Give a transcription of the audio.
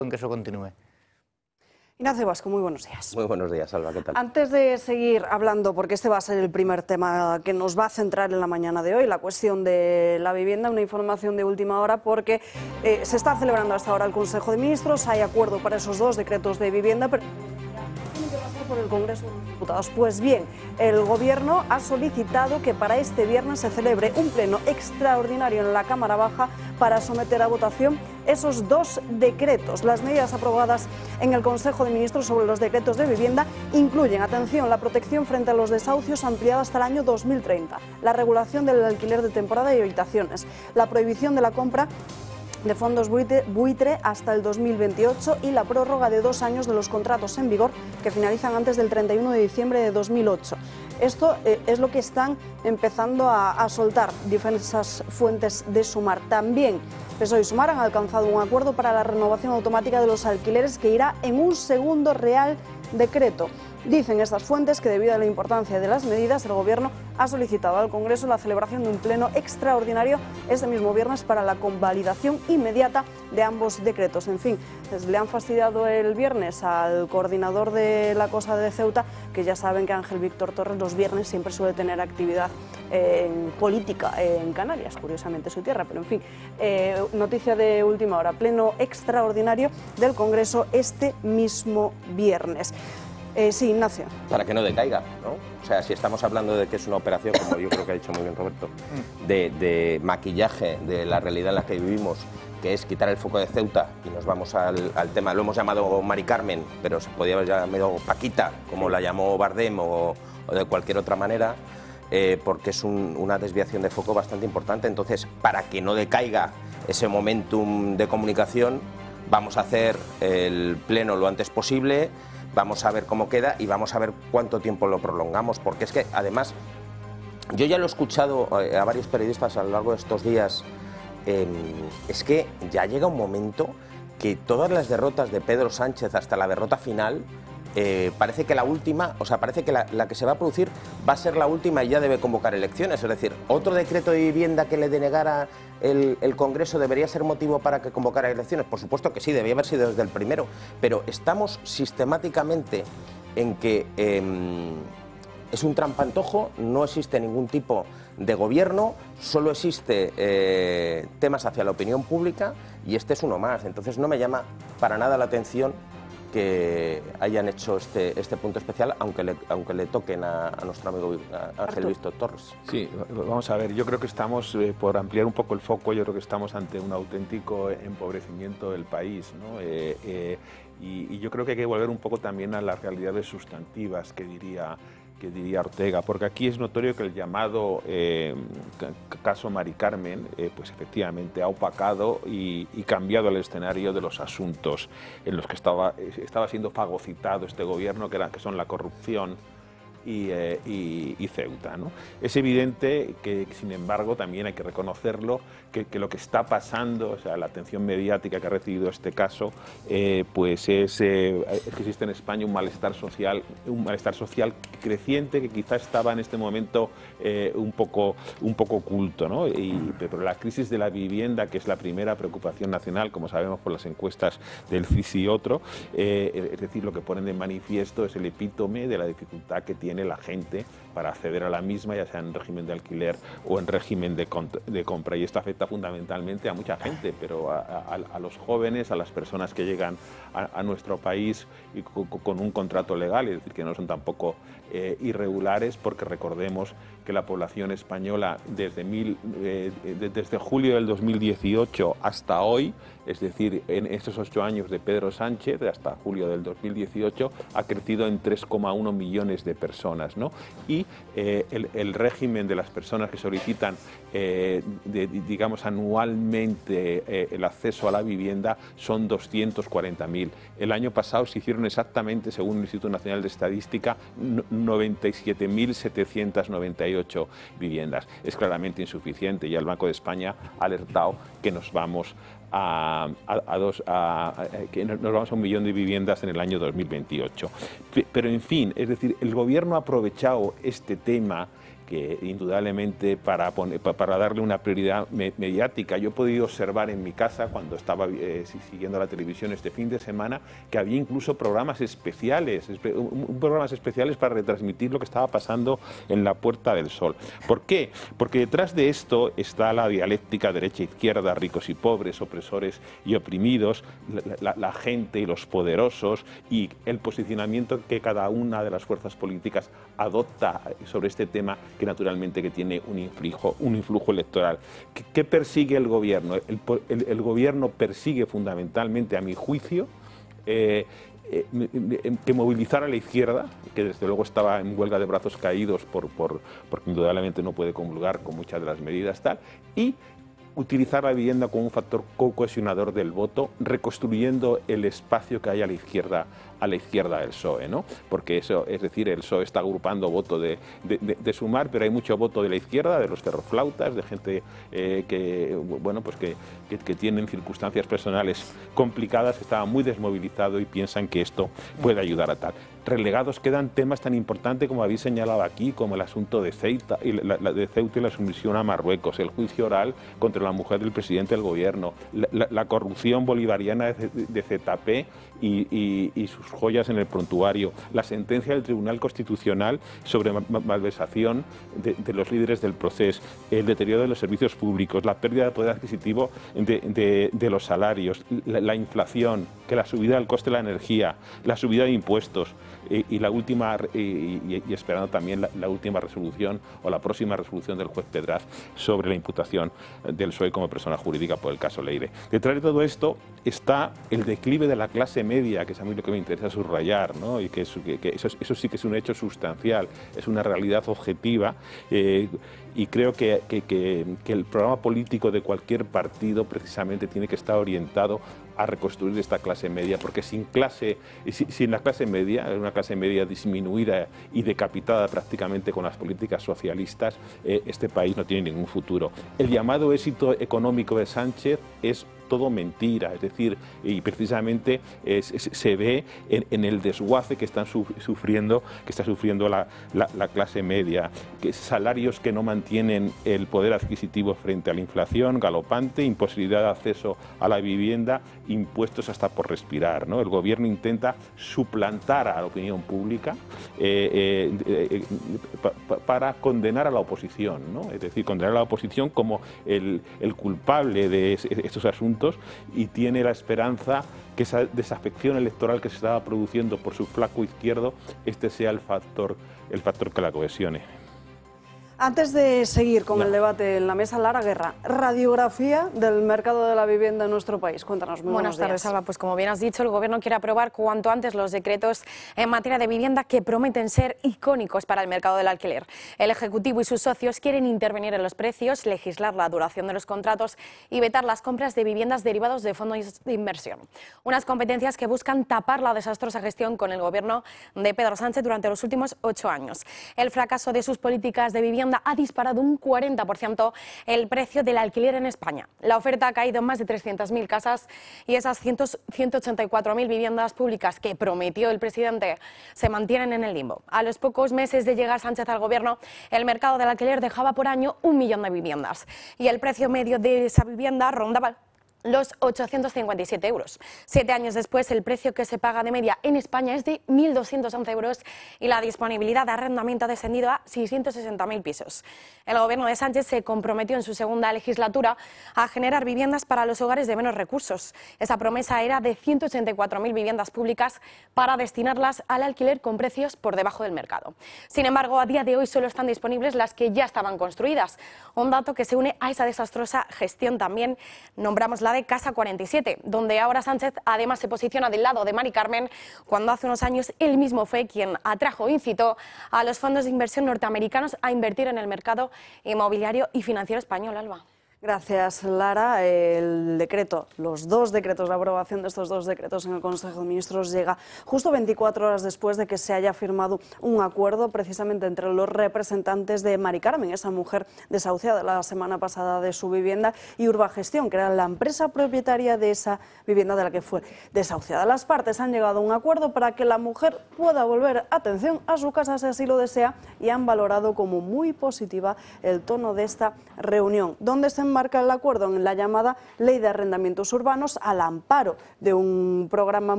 en que eso continúe. Ignacio Vasco, muy buenos días. Muy buenos días, Alba, ¿qué tal? Antes de seguir hablando, porque este va a ser el primer tema que nos va a centrar en la mañana de hoy, la cuestión de la vivienda, una información de última hora, porque se está celebrando hasta ahora el Consejo de Ministros, hay acuerdo para esos dos decretos de vivienda, pero tiene que pasar por el Congreso de los Diputados. Pues bien, el Gobierno ha solicitado que para este viernes se celebre un pleno extraordinario en la Cámara Baja para someter a votación esos dos decretos. Las medidas aprobadas en el Consejo de Ministros sobre los decretos de vivienda incluyen, atención, la protección frente a los desahucios ampliada hasta el año 2030, la regulación del alquiler de temporada y habitaciones, la prohibición de la compra de fondos buitre hasta el 2028 y la prórroga de 2 años de los contratos en vigor que finalizan antes del 31 de diciembre de 2008. Esto es lo que están empezando a soltar diversas fuentes de Sumar. También PSOE y Sumar han alcanzado un acuerdo para la renovación automática de los alquileres que irá en un segundo Real Decreto. Dicen estas fuentes que debido a la importancia de las medidas, el Gobierno ha solicitado al Congreso la celebración de un pleno extraordinario este mismo viernes para la convalidación inmediata de ambos decretos. En fin, le han fastidiado el viernes al coordinador de la cosa de Ceuta, que ya saben que Ángel Víctor Torres los viernes siempre suele tener actividad política en Canarias, curiosamente su tierra, pero en fin, noticia de última hora, pleno extraordinario del Congreso este mismo viernes. Sí, Ignacio. Para que no decaiga, ¿no? O sea, si estamos hablando de que es una operación, como yo creo que ha dicho muy bien Roberto, de maquillaje de la realidad en la que vivimos, que es quitar el foco de Ceuta, y nos vamos al tema, lo hemos llamado Mari Carmen, pero se podía haber llamado Paquita, como la llamó Bardem, o de cualquier otra manera, porque es una desviación de foco bastante importante. Entonces, para que no decaiga ese momentum de comunicación, vamos a hacer el pleno lo antes posible. Vamos a ver cómo queda y vamos a ver cuánto tiempo lo prolongamos, porque es que, además, yo ya lo he escuchado a varios periodistas a lo largo de estos días, es que ya llega un momento que todas las derrotas de Pedro Sánchez hasta la derrota final, parece que la última, o sea, parece que la que se va a producir va a ser la última y ya debe convocar elecciones. Es decir, otro decreto de vivienda que le denegara el Congreso debería ser motivo para que convocara elecciones. Por supuesto que sí, debía haber sido desde el primero, pero estamos sistemáticamente en que es un trampantojo, no existe ningún tipo de gobierno, solo existe temas hacia la opinión pública y este es uno más. Entonces no me llama para nada la atención que hayan hecho este punto especial, aunque le toquen a nuestro amigo Ángel Víctor Torres. Sí, vamos a ver, yo creo que estamos, por ampliar un poco el foco, yo creo que estamos ante un auténtico empobrecimiento del país, ¿no? Y yo creo que hay que volver un poco también a las realidades sustantivas que diría Ortega, porque aquí es notorio que el llamado caso Mari Carmen, pues efectivamente ha opacado y cambiado el escenario de los asuntos en los que estaba siendo fagocitado este gobierno, que son la corrupción y Ceuta, ¿no? Es evidente que, sin embargo, también hay que reconocerlo, que lo que está pasando, o sea, la atención mediática que ha recibido este caso, pues es que existe en España un malestar social creciente que quizá estaba en este momento un poco oculto, ¿no? Pero la crisis de la vivienda, que es la primera preocupación nacional, como sabemos por las encuestas del CIS y otro, es decir, lo que ponen de manifiesto es el epítome de la dificultad que tiene la gente para acceder a la misma, ya sea en régimen de alquiler o en régimen de compra. Y esto afecta fundamentalmente a mucha gente, pero a los jóvenes, a las personas que llegan a nuestro país y con un contrato legal, es decir, que no son tampoco irregulares, porque recordemos que la población española desde julio del 2018 hasta hoy, es decir, en estos 8 años de Pedro Sánchez, hasta julio del 2018, ha crecido en 3,1 millones de personas, ¿no? Y el régimen de las personas que solicitan, digamos, anualmente el acceso a la vivienda son 240.000. El año pasado se hicieron exactamente, según el Instituto Nacional de Estadística, 97.798 viviendas. Es claramente insuficiente y el Banco de España ha alertado que nos vamos a 1 millón de viviendas en el año 2028. Pero en fin, es decir, el gobierno ha aprovechado este tema que indudablemente para darle una prioridad mediática. Yo he podido observar en mi casa, cuando estaba siguiendo la televisión este fin de semana, que había incluso programas especiales para retransmitir lo que estaba pasando en la Puerta del Sol. ¿Por qué? Porque detrás de esto está la dialéctica derecha-izquierda, ricos y pobres, opresores y oprimidos, la gente y los poderosos, y el posicionamiento que cada una de las fuerzas políticas adopta sobre este tema, que naturalmente que tiene un influjo electoral. ¿Qué persigue el gobierno? El gobierno persigue fundamentalmente, a mi juicio, que movilizar a la izquierda, que desde luego estaba en huelga de brazos caídos porque indudablemente no puede comulgar con muchas de las medidas y utilizar la vivienda como un factor cohesionador del voto, reconstruyendo el espacio que hay a la izquierda del PSOE, ¿no? Porque eso, es decir, el PSOE está agrupando voto de Sumar, pero hay mucho voto de la izquierda, de los terrorflautas, de gente que tienen circunstancias personales complicadas, que estaba muy desmovilizado y piensan que esto puede ayudar a tal. Relegados quedan temas tan importantes como habéis señalado aquí, como el asunto de Ceuta y la sumisión a Marruecos, el juicio oral contra la mujer del presidente del gobierno, la corrupción bolivariana de ZP y sus joyas en el prontuario, la sentencia del Tribunal Constitucional sobre malversación de los líderes del proceso, el deterioro de los servicios públicos, la pérdida de poder adquisitivo de los salarios, la inflación, que la subida del coste de la energía, la subida de impuestos, y la última, y esperando también la última resolución o la próxima resolución del juez Pedraz sobre la imputación del PSOE como persona jurídica por el caso Leire. Detrás de todo esto está el declive de la clase media, que es a mí lo que me interesa subrayar, ¿no? Y que eso sí que es un hecho sustancial, es una realidad objetiva, y creo que el programa político de cualquier partido precisamente tiene que estar orientado a reconstruir esta clase media, porque sin la clase media, una clase media disminuida y decapitada prácticamente con las políticas socialistas, este país no tiene ningún futuro. El llamado éxito económico de Sánchez es todo mentira, es decir, y precisamente se ve en el desguace que está sufriendo la clase media, salarios que no mantienen el poder adquisitivo frente a la inflación galopante, imposibilidad de acceso a la vivienda, impuestos hasta por respirar, ¿no? El gobierno intenta suplantar a la opinión pública para condenar a la oposición, ¿no? Es decir, condenar a la oposición como el culpable de estos asuntos, y tiene la esperanza que esa desafección electoral que se estaba produciendo por su flanco izquierdo, este sea el factor que la cohesione. Antes de seguir con el debate en la mesa, Lara Guerra, radiografía del mercado de la vivienda en nuestro país. Cuéntanos, muy buenos días. Buenas tardes, Alba. Pues como bien has dicho, el Gobierno quiere aprobar cuanto antes los decretos en materia de vivienda que prometen ser icónicos para el mercado del alquiler. El Ejecutivo y sus socios quieren intervenir en los precios, legislar la duración de los contratos y vetar las compras de viviendas derivados de fondos de inversión. Unas competencias que buscan tapar la desastrosa gestión con el Gobierno de Pedro Sánchez durante los últimos 8 años. El fracaso de sus políticas de vivienda ha disparado un 40% el precio del alquiler en España. La oferta ha caído en más de 300.000 casas y esas 184.000 viviendas públicas que prometió el presidente se mantienen en el limbo. A los pocos meses de llegar Sánchez al Gobierno, el mercado del alquiler dejaba por año 1 millón de viviendas y el precio medio de esa vivienda rondaba los 857 euros. 7 años después, el precio que se paga de media en España es de 1.211 euros y la disponibilidad de arrendamiento ha descendido a 660.000 pisos. El Gobierno de Sánchez se comprometió en su segunda legislatura a generar viviendas para los hogares de menos recursos. Esa promesa era de 184.000 viviendas públicas para destinarlas al alquiler con precios por debajo del mercado. Sin embargo, a día de hoy solo están disponibles las que ya estaban construidas. Un dato que se une a esa desastrosa gestión también nombramos la de Casa 47, donde ahora Sánchez además se posiciona del lado de Mari Carmen, cuando hace unos años él mismo fue quien atrajo e incitó a los fondos de inversión norteamericanos a invertir en el mercado inmobiliario y financiero español, Alba. Gracias, Lara. El decreto, los dos decretos, la aprobación de estos dos decretos en el Consejo de Ministros llega justo 24 horas después de que se haya firmado un acuerdo precisamente entre los representantes de Mari Carmen, esa mujer desahuciada la semana pasada de su vivienda, y Urbagestión, que era la empresa propietaria de esa vivienda de la que fue desahuciada. Las partes han llegado a un acuerdo para que la mujer pueda volver, atención, a su casa si así lo desea, y han valorado como muy positiva el tono de esta reunión, donde se enmarca el acuerdo en la llamada Ley de Arrendamientos Urbanos al amparo de un programa